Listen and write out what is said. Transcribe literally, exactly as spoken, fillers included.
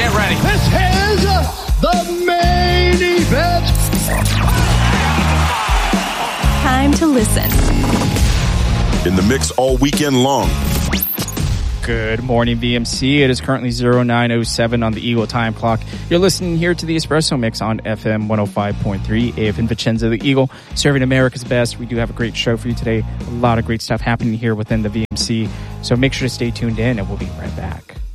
Get ready. This is the main event. Time to listen. In the mix all weekend long. Good morning, V M C. It is currently oh nine oh seven on the Eagle time clock. You're listening here to the Espresso Mix on F M one oh five point three, A F M Vicenza, the Eagle, serving America's best. We do have a great show for you today. A lot of great stuff happening here within the V M C. So make sure to stay tuned in, and we'll be right back.